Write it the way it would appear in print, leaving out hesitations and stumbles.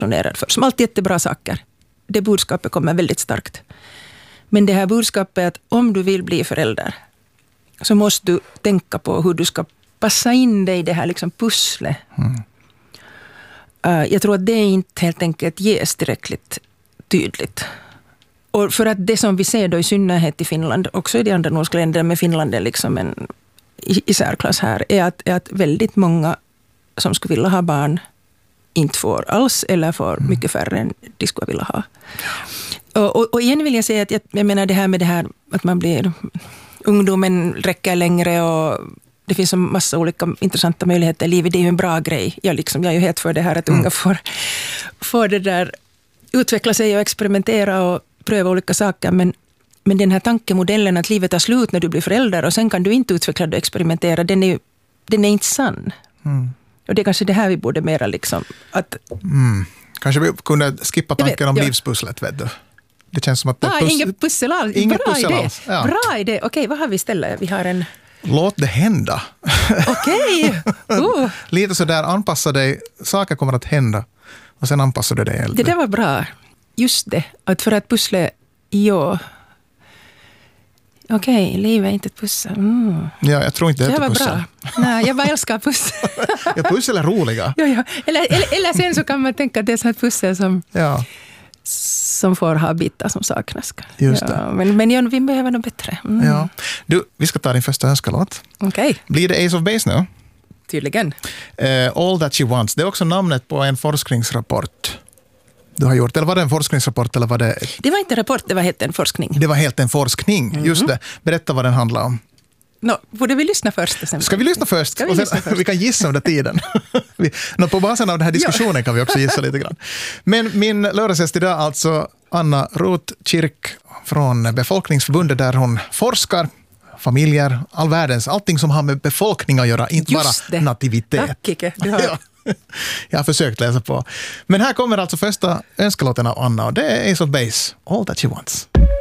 nonerad för. Som alltid jättebra saker. Det budskapet kommer väldigt starkt. Men det här budskapet att om du vill bli förälder så måste du tänka på hur du ska passa in dig i det här liksom pusslet. Jag tror att det inte helt enkelt ges tillräckligt tydligt. Och för att det som vi ser då i synnerhet i Finland, också i de andra nordiska länderna, men Finland är liksom en i särklass här, är att väldigt många som skulle vilja ha barn inte får alls eller får mycket färre än de skulle vilja ha. Och igen vill jag säga att jag menar det här att man blir ungdomen räcker längre och det finns en massa olika intressanta möjligheter i livet. Det är ju en bra grej. Jag är ju helt för det här att unga får det där utveckla sig och experimentera och pröva olika saker. Men den här tankemodellen att livet tar slut när du blir förälder och sen kan du inte utveckla och experimentera, den är inte sann. Och det är kanske det här vi borde mera liksom att... Kanske vi kunde skippa tanken om livspusslet, vet du. Det känns som att... Inget pussel alls. Bra idé. Ja. Bra idé. Okej, vad har vi istället? Vi har en... Låt det hända. Okej. Lite så där, anpassa dig. Saker kommer att hända. Och sen anpassar du dig äldre. Det där var bra. Just det. Att för att pussle... Okej, livet är inte ett pussel. Ja, jag tror inte det är ett pussel. Bra. Nej, jag bara älskar pussel. Ja, pussel är roliga. Ja. Eller sen så kan man tänka att det är så ett pussel som får ha bitar som saknas. Just det. Men vi behöver något bättre. Ja. Du, vi ska ta din första önskalåt. Okej. Blir det Ace of Base nu? Tydligen. All That She Wants. Det är också namnet på en forskningsrapport du har gjort. Eller var det en forskningsrapport? Eller var det... Det var inte en rapport, det var helt en forskning. Det var helt en forskning, just det. Berätta vad den handlar om. Borde vi lyssna först? Ska vi lyssna först? Vi kan gissa under tiden. På basen av den här diskussionen kan vi också gissa lite grann. Men min lördagsgäst idag alltså Anna Roth-Kirk från Befolkningsförbundet där hon forskar familjer, all världens, allting som har med befolkning att göra, inte bara nativitet. Tack, Kike. Jag har försökt läsa på. Men här kommer alltså första önskelåten av Anna och det är Ace of Base, All That She Wants.